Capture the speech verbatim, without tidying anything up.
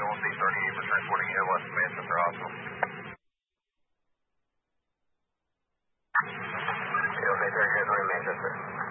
L C thirty-eight, return reporting air west Manchester Hospital. L C thirty-eight, Manchester.